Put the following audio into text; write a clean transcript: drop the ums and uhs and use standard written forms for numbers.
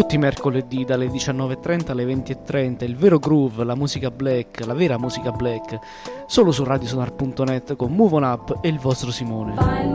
Tutti i mercoledì dalle 19.30 alle 20.30 il vero groove, la musica black, la vera musica black, solo su radiosonar.net con Move On Up e il vostro Simone.